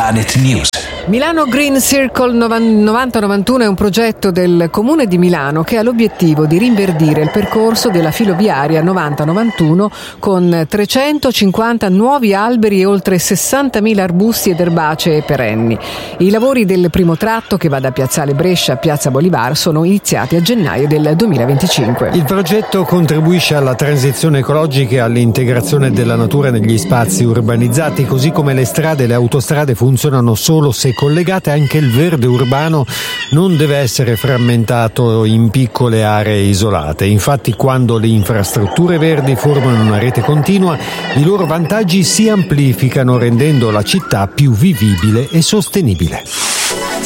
Planet News. Milano Green Circle 9091 è un progetto del Comune di Milano che ha l'obiettivo di rinverdire il percorso della filoviaria 9091 con 350 nuovi alberi e oltre 60.000 arbusti ed erbacee perenni. I lavori del primo tratto, che va da Piazzale Brescia a Piazza Bolivar, sono iniziati a gennaio del 2025. Il progetto contribuisce alla transizione ecologica e all'integrazione della natura negli spazi urbanizzati, così come le strade e le autostrade funzionano solo se collegate. Anche il verde urbano non deve essere frammentato in piccole aree isolate. Infatti, quando le infrastrutture verdi formano una rete continua, i loro vantaggi si amplificano, rendendo la città più vivibile e sostenibile.